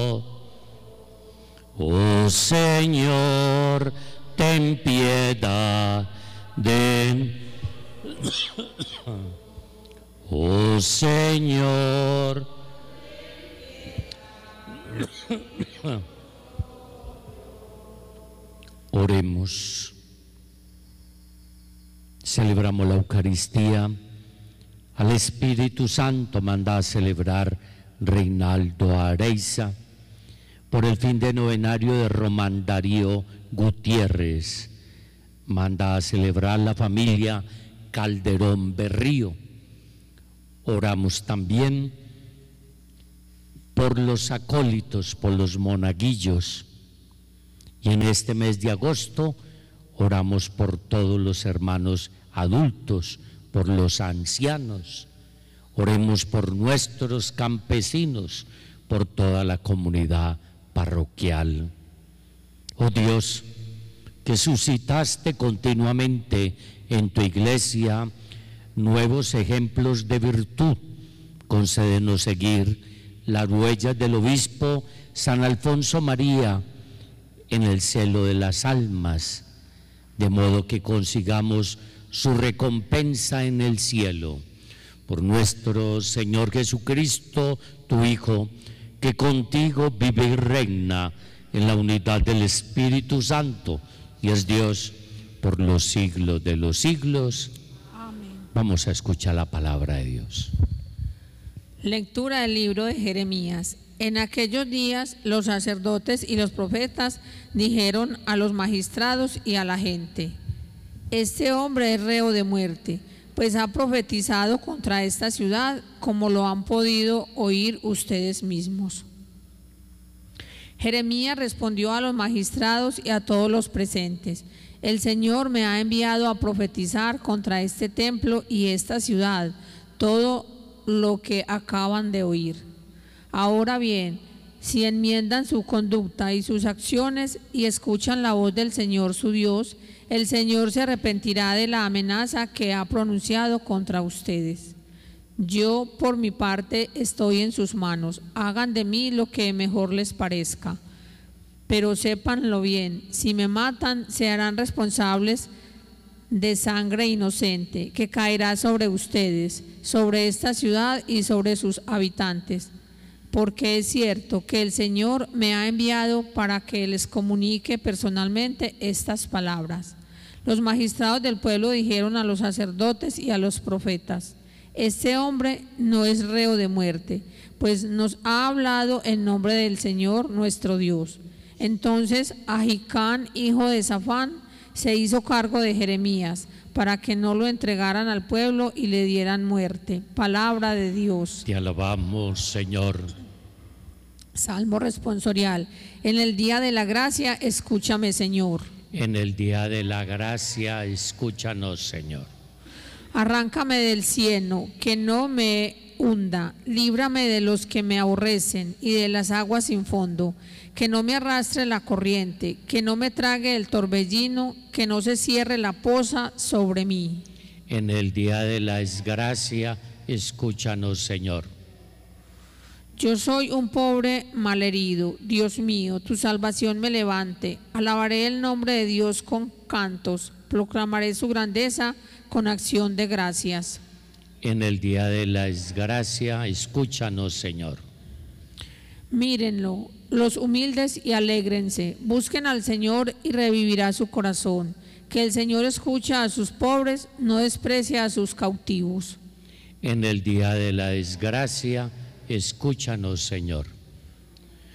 Oh Señor, ten piedad de oh Señor, oremos. Celebramos la Eucaristía. Al Espíritu Santo manda a celebrar Reinaldo Areiza por el fin de novenario de Román Darío Gutiérrez. Manda a celebrar la familia Calderón Berrío. Oramos también por los acólitos, por los monaguillos. Y en este mes de agosto oramos por todos los hermanos adultos, por los ancianos. Oremos por nuestros campesinos, por toda la comunidad parroquial. Oh Dios, que suscitaste continuamente en tu iglesia nuevos ejemplos de virtud, concédenos seguir las huellas del obispo San Alfonso María en el celo de las almas, de modo que consigamos su recompensa en el cielo. Por nuestro Señor Jesucristo, tu Hijo, que contigo vive y reina en la unidad del Espíritu Santo y es Dios por los siglos de los siglos. Amén. Vamos a escuchar la palabra de Dios. Lectura del libro de Jeremías. En aquellos días los sacerdotes y los profetas dijeron a los magistrados y a la gente: este hombre es reo de muerte, pues ha profetizado contra esta ciudad, como lo han podido oír ustedes mismos. Jeremías respondió a los magistrados y a todos los presentes: el Señor me ha enviado a profetizar contra este templo y esta ciudad, todo lo que acaban de oír. Ahora bien, si enmiendan su conducta y sus acciones y escuchan la voz del Señor su Dios, el Señor se arrepentirá de la amenaza que ha pronunciado contra ustedes. Yo, por mi parte, estoy en sus manos. Hagan de mí lo que mejor les parezca. Pero sépanlo bien, si me matan, se harán responsables de sangre inocente que caerá sobre ustedes, sobre esta ciudad y sobre sus habitantes. Porque es cierto que el Señor me ha enviado para que les comunique personalmente estas palabras. Los magistrados del pueblo dijeron a los sacerdotes y a los profetas: este hombre no es reo de muerte, pues nos ha hablado en nombre del Señor nuestro Dios. Entonces Ahicán, hijo de Safán, se hizo cargo de Jeremías para que no lo entregaran al pueblo y le dieran muerte. Palabra de Dios. Te alabamos, Señor. Salmo responsorial. En el día de la gracia, escúchame, Señor. En el día de la gracia, escúchanos, Señor. Arráncame del cieno, que no me hunda. Líbrame de los que me aborrecen y de las aguas sin fondo. Que no me arrastre la corriente, que no me trague el torbellino, que no se cierre la poza sobre mí. En el día de la desgracia, escúchanos, Señor. Yo soy un pobre malherido, Dios mío, tu salvación me levante. Alabaré el nombre de Dios con cantos, proclamaré su grandeza con acción de gracias. En el día de la desgracia, escúchanos, Señor. Mírenlo, los humildes, y alégrense. Busquen al Señor y revivirá su corazón. Que el Señor escucha a sus pobres, no desprecia a sus cautivos. En el día de la desgracia, escúchanos, Señor.